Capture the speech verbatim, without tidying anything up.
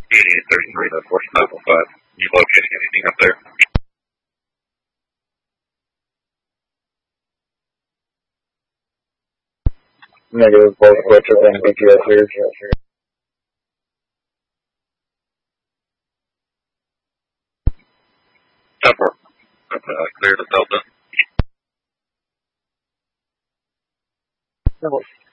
eighty thirty-three, that's forty-five oh five. You locating anything up there? Negative, both electric and B P S here. Upper. Uh, clear to Delta. No.